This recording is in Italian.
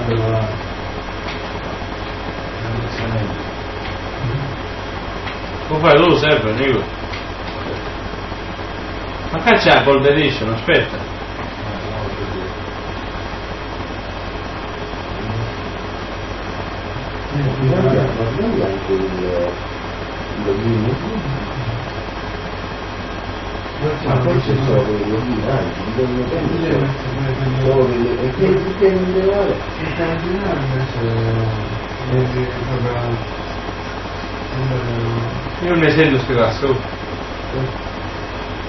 Può fare tu sempre, amico. Ma qua c'è la cold edition, aspetta. Ma anche il login? Ma forse sono i login anche, e che non deve fare? Io non ne sento queste cazzo.